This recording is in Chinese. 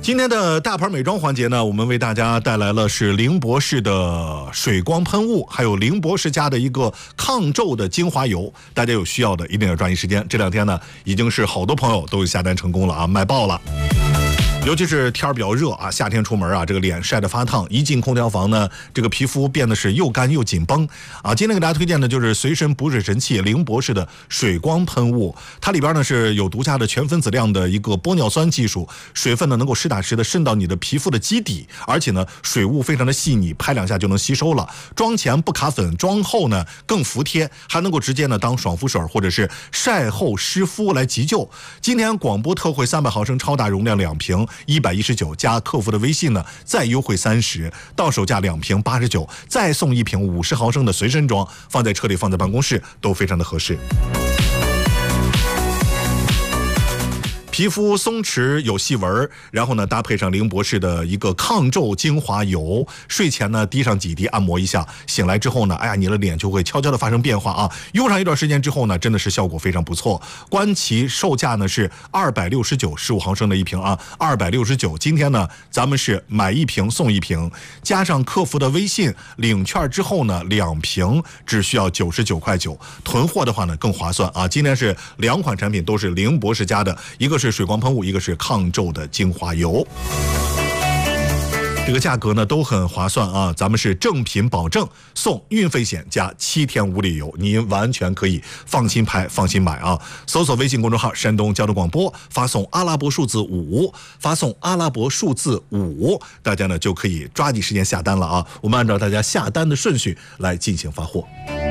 今天的大牌美妆环节呢，我们为大家带来了是凌博士的水光喷雾，还有凌博士家的一个抗皱的精华油。大家有需要的一定要抓紧时间，这两天呢已经是好多朋友都下单成功了啊，卖爆了。尤其是天儿比较热啊，夏天出门啊，这个脸晒得发烫，一进空调房呢，这个皮肤变得是又干又紧绷啊。今天给大家推荐的就是随身补水神器凌博士的水光喷雾，它里边呢是有独家的全分子量的一个玻尿酸技术，水分呢能够实打实的渗到你的皮肤的基底，而且呢水雾非常的细腻，拍两下就能吸收了。妆前不卡粉，妆后呢更服帖，还能够直接呢当爽肤水或者是晒后湿敷来急救。今天广播特惠300毫升超大容量2瓶。119加客服的微信呢，再优惠30，到手价2瓶89，再送1瓶50毫升的随身装，放在车里放在办公室都非常的合适。皮肤松弛有细纹，然后呢搭配上凌博士的一个抗皱精华油，睡前呢滴上几滴按摩一下，醒来之后呢，哎呀你的脸就会悄悄的发生变化啊。用上一段时间之后呢，真的是效果非常不错。官旗售价呢是269，15毫升的一瓶啊，269。今天呢咱们是买1瓶送1瓶，加上客服的微信领券之后呢，2瓶只需要99块9，囤货的话呢更划算啊。今天是2款产品都是凌博士家的，一个是水光喷雾，一个是抗皱的精华油，这个价格呢都很划算啊！咱们是正品保证，送运费险加7天无理由，您完全可以放心拍放心买啊！搜索微信公众号山东交通广播，发送阿拉伯数字5，发送阿拉伯数字5，大家呢就可以抓紧时间下单了啊！我们按照大家下单的顺序来进行发货。